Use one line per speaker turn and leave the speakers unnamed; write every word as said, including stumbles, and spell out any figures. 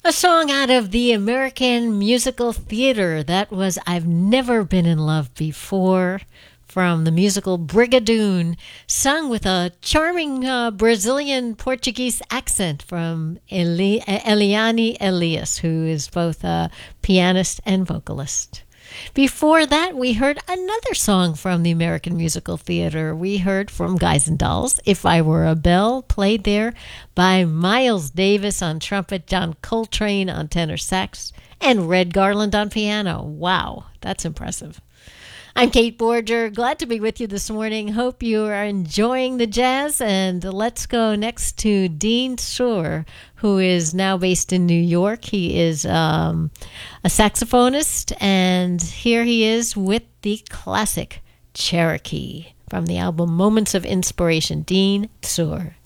A song out of the American Musical Theater. That was I've Never Been in Love Before from the musical Brigadoon, sung with a charming uh, Brazilian Portuguese accent from Eli- Eliane Elias, who is both a pianist and vocalist. Before that, we heard another song from the American Musical Theater. We heard from Guys and Dolls, If I Were a Bell, played there by Miles Davis on trumpet, John Coltrane on tenor sax, and Red Garland on piano. Wow, that's impressive. I'm Kate Borger. Glad to be with you this morning. Hope you are enjoying the jazz. And let's go next to Dean Suhr, who is now based in New York. He is um, a saxophonist, and here he is with the classic Cherokee from the album Moments of Inspiration. Dean Suhr.